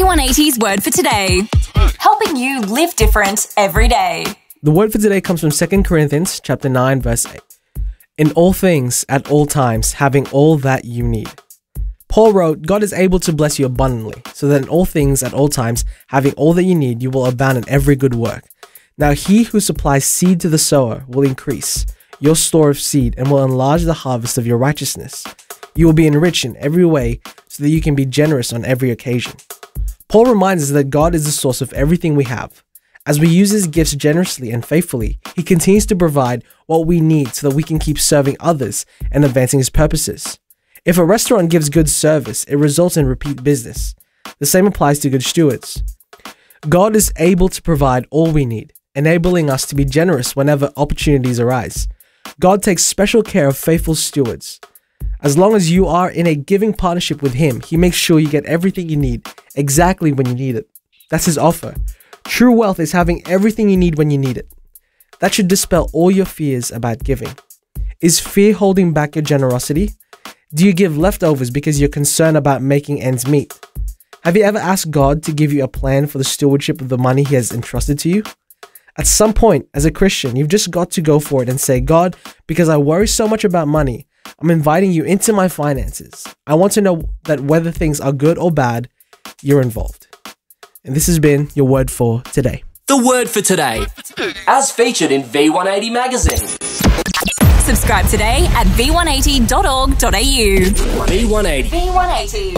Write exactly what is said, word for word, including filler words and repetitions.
one eighty's word for today. Helping you live different every day. The word for today comes from Second Corinthians chapter nine, verse eight. In all things, at all times, having all that you need. Paul wrote, God is able to bless you abundantly, so that in all things, at all times, having all that you need, you will abound in every good work. Now he who supplies seed to the sower will increase your store of seed and will enlarge the harvest of your righteousness. You will be enriched in every way so that you can be generous on every occasion. Paul reminds us that God is the source of everything we have. As we use his gifts generously and faithfully, he continues to provide what we need so that we can keep serving others and advancing his purposes. If a restaurant gives good service, it results in repeat business. The same applies to good stewards. God is able to provide all we need, enabling us to be generous whenever opportunities arise. God takes special care of faithful stewards. As long as you are in a giving partnership with him, he makes sure you get everything you need exactly when you need it. That's his offer. True wealth is having everything you need when you need it. That should dispel all your fears about giving. Is fear holding back your generosity? Do you give leftovers because you're concerned about making ends meet? Have you ever asked God to give you a plan for the stewardship of the money he has entrusted to you? At some point, as a Christian, you've just got to go for it and say, God, because I worry so much about money, I'm inviting you into my finances. I want to know that whether things are good or bad, you're involved. And this has been your word for today. The word for today, as featured in V one eighty magazine. Subscribe today at v one eighty dot org dot a u. V one eighty. V one eighty.